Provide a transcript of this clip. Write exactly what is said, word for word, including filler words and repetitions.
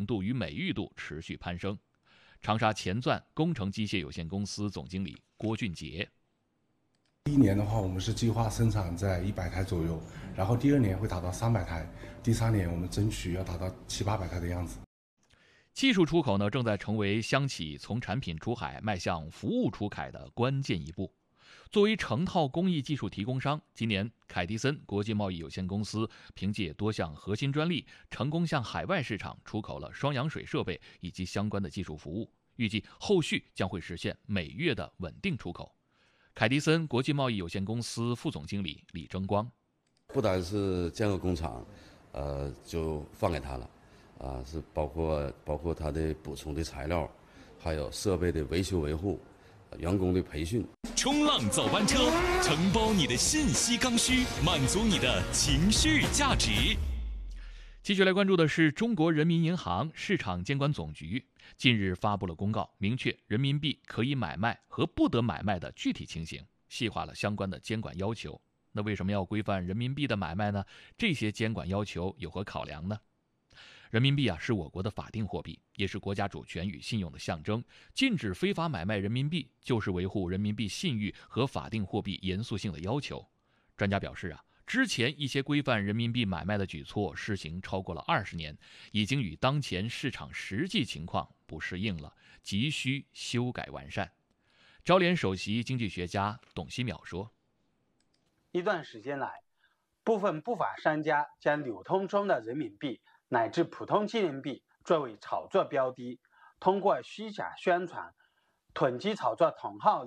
度与美誉度持续攀升。长沙前钻工程机械有限公司总经理郭俊杰。 第一年的话，我们是计划生产在一百台左右，然后第二年会达到三百台，第三年我们争取要达到七八百台的样子。 技术出口呢，正在成为央企从产品出海迈向服务出海的关键一步。作为成套工艺技术提供商，今年凯迪森国际贸易有限公司凭借多项核心专利，成功向海外市场出口了双氧水设备以及相关的技术服务，预计后续将会实现每月的稳定出口。凯迪森国际贸易有限公司副总经理李争光： 不单是建个工厂，呃，就放给他了，啊，是包括包括它的补充的材料，还有设备的维修维护。员工的培训， 冲浪早班车，承包你的信息刚需，满足你的情绪价值。 继续来关注的是中国人民银行市场监管总局近日发布了公告，明确人民币可以买卖和不得买卖的具体情形，细化了相关的监管要求。那为什么要规范人民币的买卖呢？这些监管要求有何考量呢？人民币啊是我国的法定货币，也是国家主权与信用的象征。禁止非法买卖人民币，就是维护人民币信誉和法定货币严肃性的要求。专家表示啊，之前一些规范人民币买卖的举措施行超过了二十年，已经与当前市场实际情况不适应了，急需修改完善。招联首席经济学家董希淼说： 一段时间来，部分不法商家将流通中的人民币乃至普通纪念币作为炒作标的，通过虚假宣传、囤积炒作同号